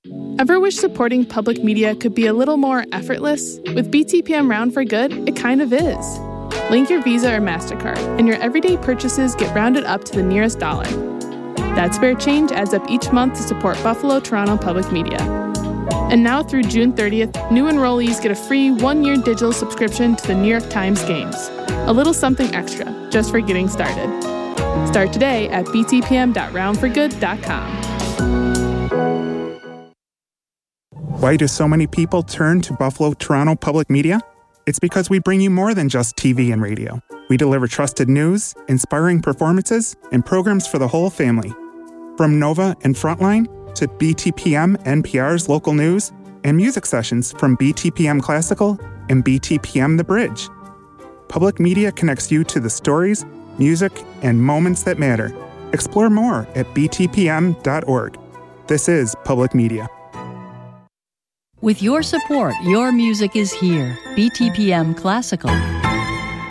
Ever wish supporting public media could be a little more effortless? With BTPM Round for Good, it kind of is. Link your Visa or MasterCard, and your everyday purchases get rounded up to the nearest dollar. That spare change adds up each month to support Buffalo Toronto Public Media. And now through June 30th, new enrollees get a free 1-year digital subscription to the New York Times Games. A little something extra, just for getting started. Start today at btpm.roundforgood.com. Why do so many people turn to Buffalo Toronto Public Media? It's because we bring you more than just TV and radio. We deliver trusted news, inspiring performances, and programs for the whole family. From Nova and Frontline to BTPM NPR's local news and music sessions from BTPM Classical and BTPM The Bridge. Public Media connects you to the stories, music, and moments that matter. Explore more at btpm.org. This is Public Media. With your support, your music is here. BTPM Classical.